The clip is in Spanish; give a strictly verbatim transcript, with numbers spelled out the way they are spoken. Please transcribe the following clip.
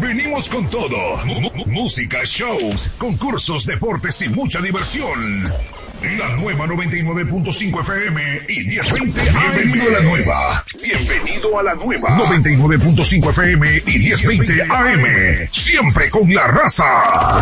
Venimos con todo. M- m- música, shows, concursos, deportes y mucha diversión. La nueva noventa y nueve punto cinco F M y diez veinte A M. Bienvenido a la nueva. Bienvenido a la nueva. noventa y nueve punto cinco F M y diez veinte A M. Siempre con la raza.